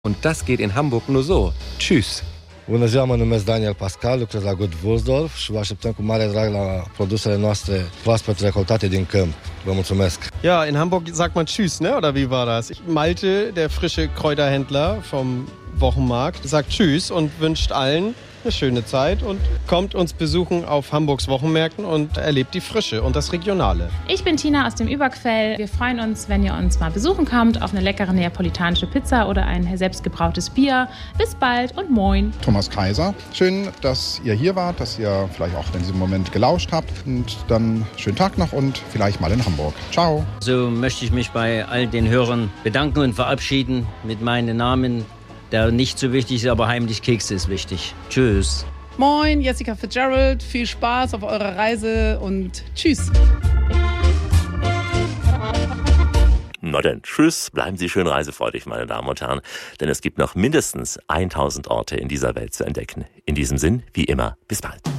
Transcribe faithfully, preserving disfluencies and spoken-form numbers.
Und das geht in Hamburg nur so. Tschüss. Bună ziua, mă numesc Daniel Pascal, lucrez la Good Wurzdorf și vă așteptăm cu mare drag la produsele noastre proaspăt recoltate din câmp. Vă mulțumesc. Ja, in Hamburg sagt man Tschüss, ne? Oder wie war das? Malte, der frische Kräuterhändler vom Wochenmarkt, sagt Tschüss und wünscht allen eine schöne Zeit und kommt uns besuchen auf Hamburgs Wochenmärkten und erlebt die Frische und das Regionale. Ich bin Tina aus dem Überquell. Wir freuen uns, wenn ihr uns mal besuchen kommt, auf eine leckere neapolitanische Pizza oder ein selbstgebrautes Bier. Bis bald und moin. Thomas Kaiser. Schön, dass ihr hier wart, dass ihr vielleicht auch in diesem Moment gelauscht habt. Und dann schönen Tag noch und vielleicht mal in Hamburg. Ciao. So möchte ich mich bei all den Hörern bedanken und verabschieden mit meinen Namen. Der nicht so wichtig ist, aber heimlich Kekse ist wichtig. Tschüss. Moin, Jessica Fitzgerald. Viel Spaß auf eurer Reise und tschüss. Na denn, tschüss, bleiben Sie schön reisefreudig, meine Damen und Herren, denn es gibt noch mindestens tausend Orte in dieser Welt zu entdecken. In diesem Sinn, wie immer, bis bald.